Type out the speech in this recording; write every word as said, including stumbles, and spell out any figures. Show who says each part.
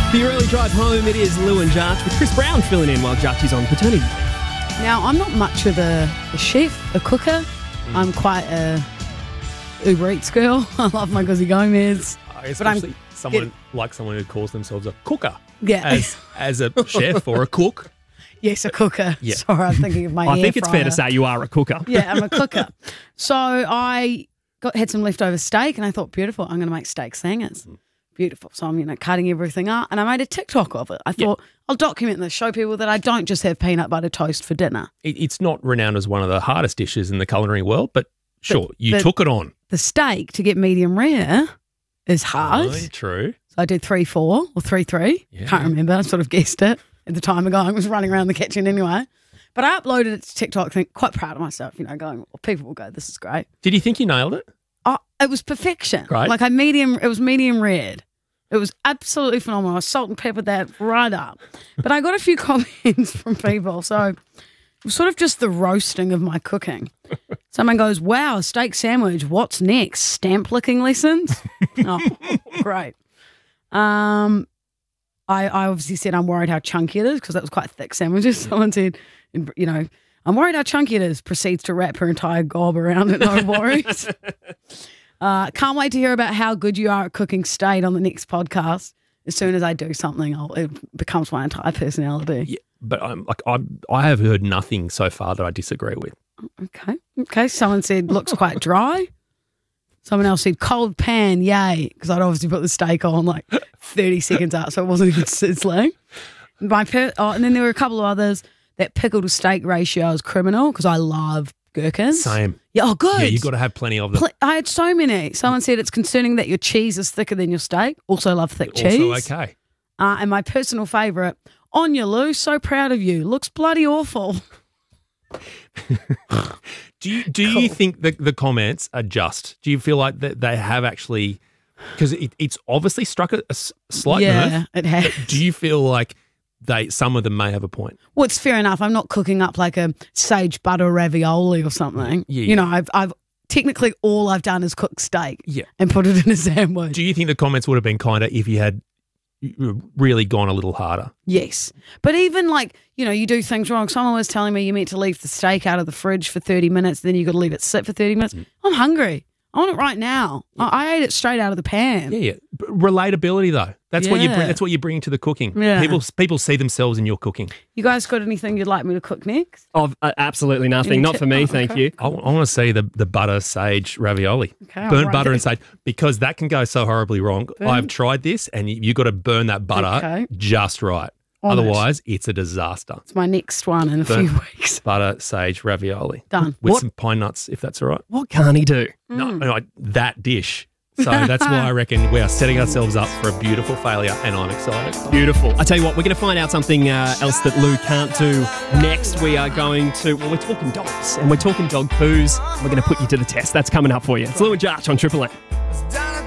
Speaker 1: The early drive home, it is Lou and Jarch with Chris Brown filling in while Jarch is on paternity.
Speaker 2: Now, I'm not much of a, a chef, a cooker. Mm. I'm quite a Uber Eats girl. I love my Guzzi Gomez.
Speaker 3: Uh, especially someone it, like someone who calls themselves a cooker.
Speaker 2: Yeah.
Speaker 3: As, as a chef or a cook.
Speaker 2: Yes, a cooker. Yeah. Sorry, I'm thinking of my
Speaker 1: I
Speaker 2: air
Speaker 1: think it's
Speaker 2: fryer.
Speaker 1: fair to say you are a cooker.
Speaker 2: Yeah, I'm a cooker. So I got had some leftover steak and I thought, beautiful, I'm going to make steak sangers. Mm. Beautiful. So I'm, you know, cutting everything up and I made a TikTok of it. I thought, yep. I'll document this, show people that I don't just have peanut butter toast for dinner.
Speaker 3: It, it's not renowned as one of the hardest dishes in the culinary world, but sure, the, you the, took it on.
Speaker 2: The steak, to get medium rare, is hard.
Speaker 3: Oh, true.
Speaker 2: So I did three four or three three. Yeah. Can't remember. I sort of guessed it at the time ago. I was running around the kitchen anyway. But I uploaded it to TikTok, think quite proud of myself, you know, going, well, people will go, this is great.
Speaker 3: Did you think you nailed it?
Speaker 2: Oh, it was perfection.
Speaker 3: Great.
Speaker 2: Like I medium, it was medium rare. It was absolutely phenomenal. I salt and peppered that right up. But I got a few comments from people. So it was sort of just the roasting of my cooking. Someone goes, wow, a steak sandwich. What's next? Stamp licking lessons? Oh, great. Um, I, I obviously said I'm worried how chunky it is because that was quite thick sandwiches. Someone said, you know, I'm worried how chunky it is. Proceeds to wrap her entire gob around it. No worries. Uh, can't wait to hear about how good you are at cooking steak on the next podcast. As soon as I do something, I'll, it becomes my entire personality.
Speaker 3: Yeah, but I'm like I I have heard nothing so far that I disagree with.
Speaker 2: Okay, okay. Someone said looks quite dry. Someone else said cold pan, yay, because I'd obviously put the steak on like thirty seconds out, so it wasn't even sizzling. My per- oh, and then there were a couple of others. That pickle to steak ratio is criminal because I love gherkins.
Speaker 3: Same.
Speaker 2: Yeah, oh, good.
Speaker 3: Yeah, you've got to have plenty of them.
Speaker 2: Ple- I had so many. Someone said it's concerning that your cheese is thicker than your steak. Also love thick
Speaker 3: also
Speaker 2: cheese.
Speaker 3: Also okay.
Speaker 2: Uh, and my personal favourite, Anya Lou, so proud of you. Looks bloody awful.
Speaker 3: do you do
Speaker 2: cool.
Speaker 3: you think the, the comments are just? Do you feel like that they have actually, because it, it's obviously struck a, a slight
Speaker 2: yeah,
Speaker 3: nerve.
Speaker 2: it has.
Speaker 3: Do you feel like They some of them may have a point?
Speaker 2: Well, it's fair enough. I'm not cooking up like a sage butter ravioli or something.
Speaker 3: Yeah,
Speaker 2: you know, I've I've technically all I've done is cook steak.
Speaker 3: Yeah.
Speaker 2: And put it in a sandwich.
Speaker 3: Do you think the comments would have been kinder if you had really gone a little harder?
Speaker 2: Yes, but even like, you know, you do things wrong. Someone was telling me you meant to leave the steak out of the fridge for thirty minutes, then you got to leave it sit for thirty minutes. Mm. I'm hungry. I want it right now. Yeah. I, I ate it straight out of the pan.
Speaker 3: Yeah, yeah. Relatability though. That's yeah. what you bring. That's what you bring to the cooking.
Speaker 2: Yeah.
Speaker 3: People people see themselves in your cooking.
Speaker 2: You guys got anything you'd like me to cook next?
Speaker 1: Oh, uh, absolutely nothing.
Speaker 2: Any
Speaker 1: Not
Speaker 2: t-
Speaker 1: for me,
Speaker 2: oh,
Speaker 1: thank
Speaker 2: okay.
Speaker 1: you.
Speaker 3: I, I want to see the, the butter sage ravioli.
Speaker 2: Okay,
Speaker 3: burn butter and sage, because that can go so horribly wrong.
Speaker 2: Burn.
Speaker 3: I've tried this, and you, you got to burn that butter
Speaker 2: okay.
Speaker 3: just right.
Speaker 2: On
Speaker 3: Otherwise,
Speaker 2: it.
Speaker 3: it's a disaster.
Speaker 2: It's my next one in a
Speaker 3: burn
Speaker 2: few weeks.
Speaker 3: Butter sage ravioli.
Speaker 2: Done.
Speaker 3: With
Speaker 1: What?
Speaker 3: some pine nuts, if that's all right.
Speaker 1: What can't he do?
Speaker 3: No, no, that dish. So that's why I reckon we are setting ourselves up for a beautiful failure, and I'm excited.
Speaker 1: Beautiful. I tell you what, we're going to find out something uh, else that Lou can't do next. We are going to, well, we're talking dogs, and we're talking dog poos. We're going to put you to the test. That's coming up for you. It's Lou and Jarch on Triple M.